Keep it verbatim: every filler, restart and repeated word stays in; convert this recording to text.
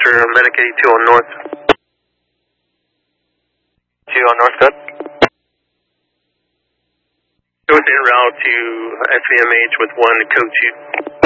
Roger, Medic eighty-two on North. two on North, good. North en route to S V M H with one code two.